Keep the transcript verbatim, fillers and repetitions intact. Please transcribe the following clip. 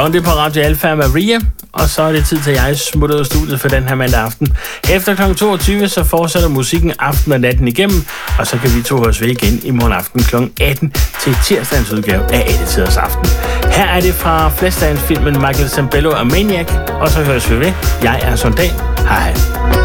Blondie på Radio Alfa Maria, og så er det tid til, at jeg smutter ud af studiet for den her mandag aften. Efter klokken toogtyve, så fortsætter musikken aften og natten igennem, og så kan vi to høres ved igen i morgen aften klokken atten til tirsdagens udgave af Alle Tiders Aften. Her er det fra Flashdance-filmen Michael Zambello og Maniac, og så høres vi ved. Jeg er Sondal. Hej hej.